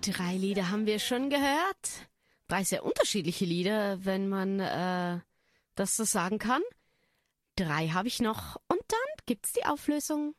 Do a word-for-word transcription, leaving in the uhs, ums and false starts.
Drei Lieder haben wir schon gehört. Drei sehr unterschiedliche Lieder, wenn man äh, das so sagen kann. Drei habe ich noch und dann gibt's die Auflösung.